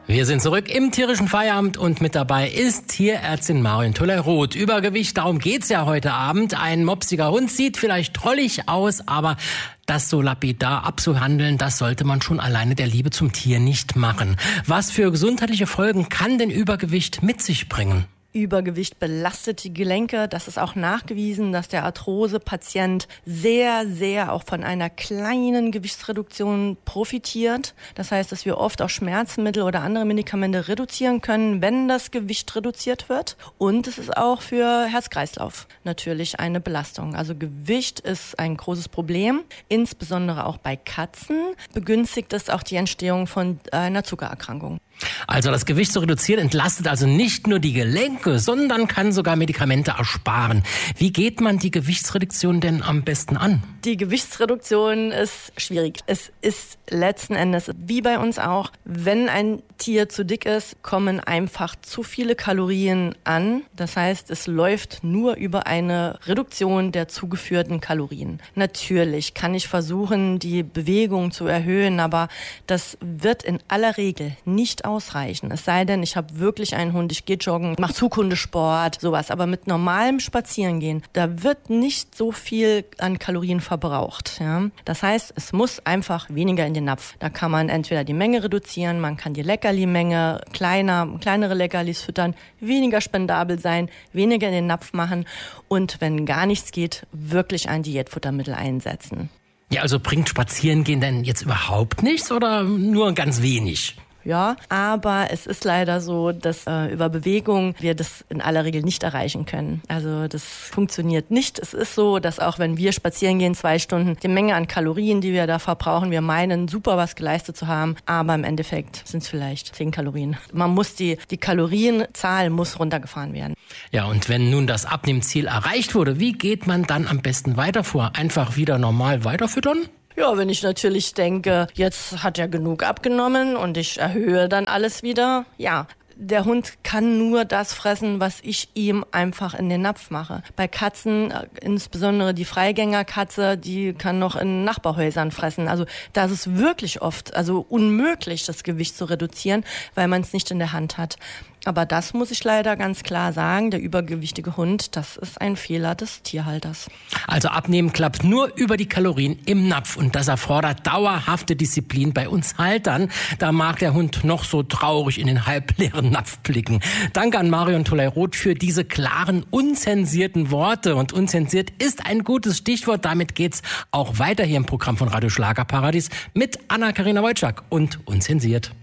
Wir sind zurück im tierischen Feierabend und mit dabei ist Tierärztin Marion Toley-Roth. Übergewicht, darum geht's ja heute Abend. Ein mopsiger Hund sieht vielleicht drollig aus, aber das so lapidar abzuhandeln, das sollte man schon alleine der Liebe zum Tier nicht machen. Was für gesundheitliche Folgen kann denn Übergewicht mit sich bringen? Übergewicht belastet die Gelenke. Das ist auch nachgewiesen, dass der Arthrose-Patient sehr, sehr auch von einer kleinen Gewichtsreduktion profitiert. Das heißt, dass wir oft auch Schmerzmittel oder andere Medikamente reduzieren können, wenn das Gewicht reduziert wird. Und es ist auch für Herz-Kreislauf natürlich eine Belastung. Also Gewicht ist ein großes Problem, insbesondere auch bei Katzen begünstigt es auch die Entstehung von einer Zuckererkrankung. Also das Gewicht zu reduzieren entlastet also nicht nur die Gelenke, sondern kann sogar Medikamente ersparen. Wie geht man die Gewichtsreduktion denn am besten an? Die Gewichtsreduktion ist schwierig. Es ist letzten Endes, wie bei uns auch, wenn ein Tier zu dick ist, kommen einfach zu viele Kalorien an. Das heißt, es läuft nur über eine Reduktion der zugeführten Kalorien. Natürlich kann ich versuchen, die Bewegung zu erhöhen, aber das wird in aller Regel nicht ausreichen. Es sei denn, ich habe wirklich einen Hund, ich gehe joggen, mache Zughundesport, sowas. Aber mit normalem Spazierengehen, da wird nicht so viel an Kalorien verbraucht. Ja? Das heißt, es muss einfach weniger in den Napf. Da kann man entweder die Menge reduzieren, man kann die Leckerli-Menge kleinere Leckerlis füttern, weniger spendabel sein, weniger in den Napf machen und wenn gar nichts geht, wirklich ein Diätfuttermittel einsetzen. Ja, also bringt Spazierengehen denn jetzt überhaupt nichts oder nur ganz wenig? Ja, aber es ist leider so, dass über Bewegung wir das in aller Regel nicht erreichen können. Also das funktioniert nicht. Es ist so, dass auch wenn wir spazieren gehen 2 Stunden, die Menge an Kalorien, die wir da verbrauchen, wir meinen, super was geleistet zu haben, aber im Endeffekt sind es vielleicht 10 Kalorien. Man muss die Kalorienzahl muss runtergefahren werden. Ja, und wenn nun das Abnehmziel erreicht wurde, wie geht man dann am besten weiter vor? Einfach wieder normal weiterfüttern? Ja, wenn ich natürlich denke, jetzt hat er genug abgenommen und ich erhöhe dann alles wieder, ja. Der Hund kann nur das fressen, was ich ihm einfach in den Napf mache. Bei Katzen, insbesondere die Freigängerkatze, die kann noch in Nachbarhäusern fressen. Also da ist es wirklich oft unmöglich, das Gewicht zu reduzieren, weil man es nicht in der Hand hat. Aber das muss ich leider ganz klar sagen, der übergewichtige Hund, das ist ein Fehler des Tierhalters. Also Abnehmen klappt nur über die Kalorien im Napf und das erfordert dauerhafte Disziplin bei uns Haltern. Da mag der Hund noch so traurig in den halbleeren Napf blicken. Danke an Marion Toley-Roth für diese klaren, unzensierten Worte. Und unzensiert ist ein gutes Stichwort. Damit geht's auch weiter hier im Programm von Radio Schlagerparadies mit Anna-Karina Wojcik und Unzensiert.